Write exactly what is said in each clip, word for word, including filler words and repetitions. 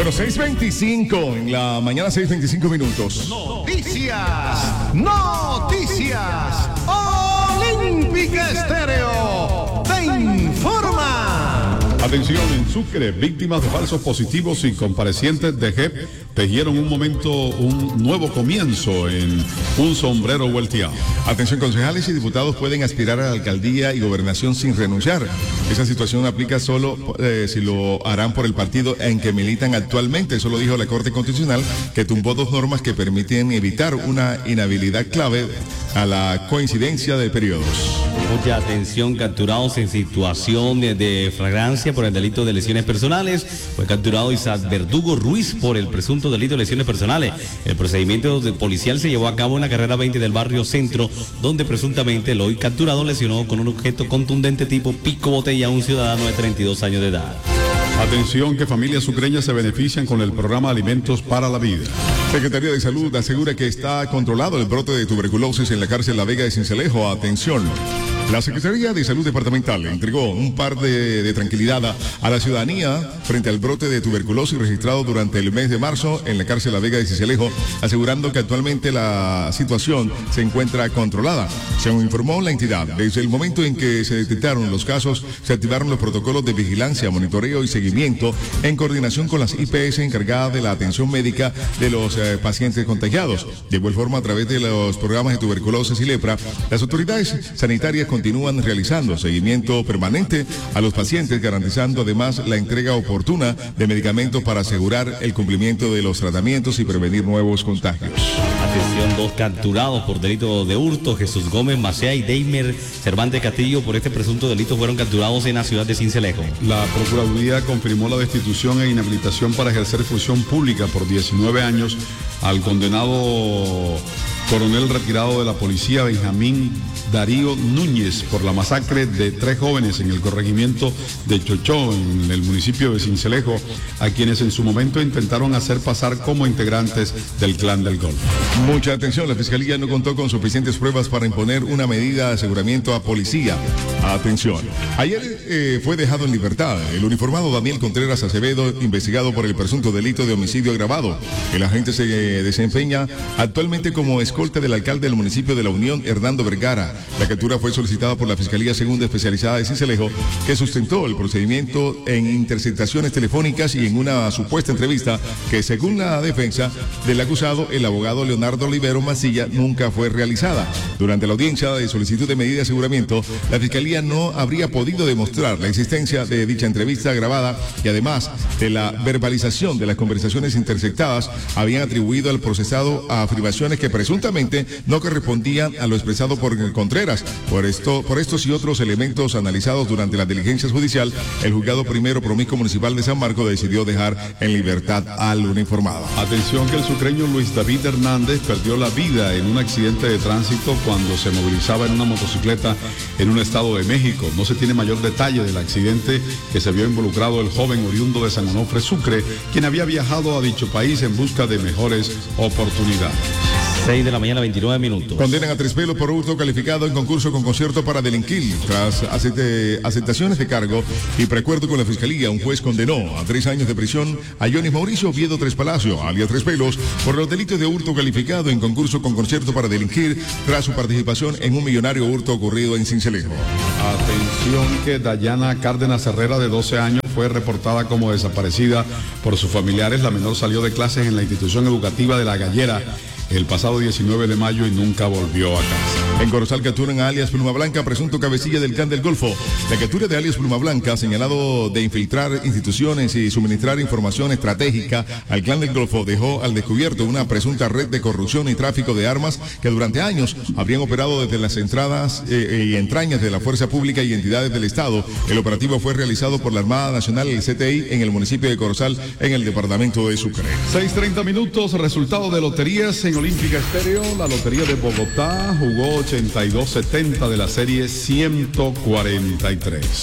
Bueno, seis veinticinco en la mañana, seis veinticinco minutos. Noticias, noticias. Olímpica Estéreo te informa. Atención, en Sucre, víctimas de falsos positivos y comparecientes de G E P tejieron un momento, un nuevo comienzo en un sombrero volteado. Atención, concejales y diputados pueden aspirar a la alcaldía y gobernación sin renunciar. Esa situación aplica solo eh, si lo harán por el partido en que militan actualmente. Eso lo dijo la Corte Constitucional, que tumbó dos normas que permiten evitar una inhabilidad clave a la coincidencia de periodos. Mucha atención, capturados en situación de, de flagrancia por el delito de lesiones personales. Fue capturado Isaac Verdugo Ruiz por el presunto delito de lesiones personales. El procedimiento de policial se llevó a cabo en la carrera veinte del barrio Centro, donde presuntamente el hoy capturado lesionó con un objeto contundente tipo pico botella a un ciudadano de treinta y dos años de edad. Atención, que familias sucreñas se benefician con el programa Alimentos para la Vida. Secretaría de Salud asegura que está controlado el brote de tuberculosis en la cárcel La Vega de Sincelejo. Atención. La Secretaría de Salud Departamental entregó un par de, de tranquilidad a, a la ciudadanía frente al brote de tuberculosis registrado durante el mes de marzo en la cárcel La Vega de Sincelejo, asegurando que actualmente la situación se encuentra controlada. Según informó la entidad, desde el momento en que se detectaron los casos, se activaron los protocolos de vigilancia, monitoreo y seguimiento en coordinación con las I P S encargadas de la atención médica de los eh, pacientes contagiados. De igual forma, a través de los programas de tuberculosis y lepra, las autoridades sanitarias continúan realizando seguimiento permanente a los pacientes, garantizando además la entrega oportuna de medicamentos para asegurar el cumplimiento de los tratamientos y prevenir nuevos contagios. Atención, dos capturados por delito de hurto. Jesús Gómez Macea y Deimer Cervantes Castillo por este presunto delito fueron capturados en la ciudad de Sincelejo. La Procuraduría confirmó la destitución e inhabilitación para ejercer función pública por diecinueve años al condenado coronel retirado de la policía Benjamín Darío Núñez por la masacre de tres jóvenes en el corregimiento de Chochó, en el municipio de Sincelejo, a quienes en su momento intentaron hacer pasar como integrantes del Clan del Golfo. Mucha atención, la Fiscalía no contó con suficientes pruebas para imponer una medida de aseguramiento a policía. Atención, ayer eh, fue dejado en libertad el uniformado Daniel Contreras Acevedo, investigado por el presunto delito de homicidio agravado. El agente se eh, desempeña actualmente como escolta del alcalde del municipio de La Unión, Hernando Vergara. La captura fue solicitada por la Fiscalía Segunda Especializada de Sincelejo, que sustentó el procedimiento en interceptaciones telefónicas y en una supuesta entrevista que, según la defensa del acusado, el abogado Leonardo Olivero Mancilla, nunca fue realizada. Durante la audiencia de solicitud de medida de aseguramiento, la Fiscalía no habría podido demostrar la existencia de dicha entrevista grabada y, además de la verbalización de las conversaciones interceptadas, habían atribuido al procesado a afirmaciones que presuntamente no correspondían a lo expresado por el Contreras. Por esto, por estos y otros elementos analizados durante la diligencia judicial, el juzgado primero promiscuo municipal de San Marcos decidió dejar en libertad al uniformado. Atención, que el sucreño Luis David Hernández perdió la vida en un accidente de tránsito cuando se movilizaba en una motocicleta en un estado de México. No se tiene mayor detalle del accidente que se vio involucrado el joven oriundo de San Onofre, Sucre, quien había viajado a dicho país en busca de mejores oportunidades. seis de la mañana, veintinueve minutos. Condenan a Tres Pelos por hurto calificado en concurso con concierto para delinquir. Tras aceptaciones de cargo y preacuerdo con la Fiscalía, un juez condenó a tres años de prisión a Jonis Mauricio Oviedo Tres Palacio, alias Tres Pelos, por los delitos de hurto calificado en concurso con concierto para delinquir tras su participación en un millonario hurto ocurrido en Sincelejo. Atención, que Dayana Cárdenas Herrera, de doce años, fue reportada como desaparecida por sus familiares. La menor salió de clases en la institución educativa de La Gallera el pasado diecinueve de mayo y nunca volvió a casa. En Corozal capturan a alias Pluma Blanca, presunto cabecilla del Clan del Golfo. La captura de alias Pluma Blanca, señalado de infiltrar instituciones y suministrar información estratégica al Clan del Golfo, dejó al descubierto una presunta red de corrupción y tráfico de armas que durante años habrían operado desde las entradas eh, y entrañas de la fuerza pública y entidades del Estado. El operativo fue realizado por la Armada Nacional y el C T I en el municipio de Corozal, en el departamento de Sucre. seis treinta minutos, resultado de loterías en Olímpica Estéreo. La Lotería de Bogotá jugó ochenta y dos setenta de la serie ciento cuarenta y tres.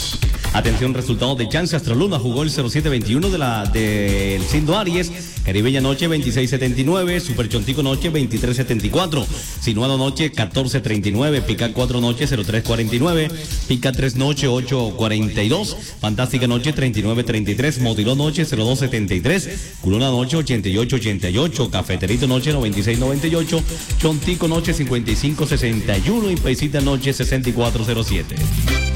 Atención, resultados de Chance Astroluna. Jugó el cero siete veintiuno de la del Sindo Aries. Caribeña noche veintiséis setenta y nueve. Super Chontico noche veintitrés setenta y cuatro. Sinuado noche catorce treinta y nueve. Pica cuatro noche cero tres cuarenta y nueve. Pica tres noche ocho cuarenta y dos. Fantástica noche treinta y nueve treinta y tres. Modiló noche cero dos setenta y tres. Culona noche ochenta y ocho ochenta y ocho. Cafeterito noche noventa y seis noventa y ocho. Chontico noche cincuenta y cinco sesenta y uno. Y Paisita noche sesenta y cuatro cero siete.